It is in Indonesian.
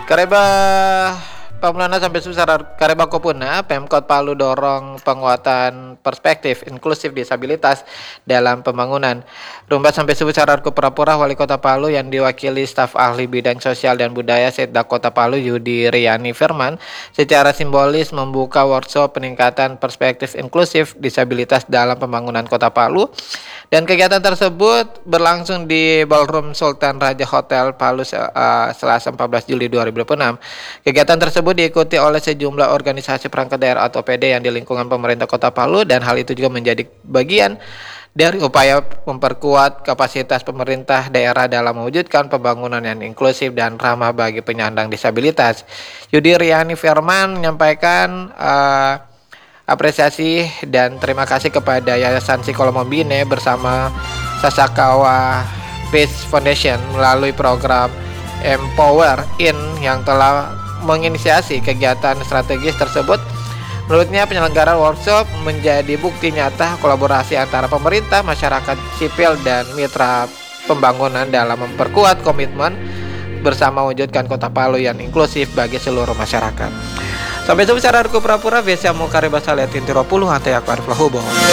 Kareba Pamulana sampai susar Kareba Kopuna, Pemkot Palu dorong penguatan perspektif inklusif disabilitas dalam pembangunan. Rumba sampai sebesar Pura-Pura Wali Kota Palu yang diwakili staf ahli bidang sosial dan budaya Setda Kota Palu Yudi Riani Firman secara simbolis membuka workshop peningkatan perspektif inklusif disabilitas dalam pembangunan Kota Palu. Dan kegiatan tersebut berlangsung di Ballroom Sultan Raja Hotel Palu Selasa 14 Juli 2026. Kegiatan tersebut diikuti oleh sejumlah organisasi perangkat daerah atau PD yang di lingkungan pemerintah Kota Palu, dan hal itu juga menjadi bagian dari upaya memperkuat kapasitas pemerintah daerah dalam mewujudkan pembangunan yang inklusif dan ramah bagi penyandang disabilitas. Yudi Riani Firman menyampaikan apresiasi dan terima kasih kepada Yayasan Psikolomo Bine bersama Sasakawa Peace Foundation melalui program Empower In yang telah menginisiasi kegiatan strategis tersebut. Menurutnya penyelenggaraan workshop menjadi bukti nyata kolaborasi antara pemerintah, masyarakat sipil, dan mitra pembangunan dalam memperkuat komitmen bersama mewujudkan Kota Palu yang inklusif bagi seluruh masyarakat. Sampai jumpa secara Pura-Pura Vesya Mukareba Saletin 30 Hati Akbar Flahubo.